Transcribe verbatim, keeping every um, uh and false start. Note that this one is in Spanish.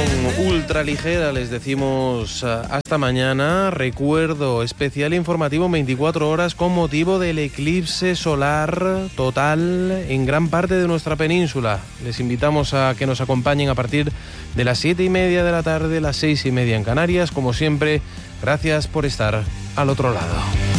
ultraligera les decimos hasta mañana. Recuerdo especial informativo en veinticuatro horas con motivo del eclipse solar total en gran parte de nuestra península. Les invitamos a que nos acompañen a partir de las siete y media de la tarde, las seis y media en Canarias. Como siempre, gracias por estar al otro lado.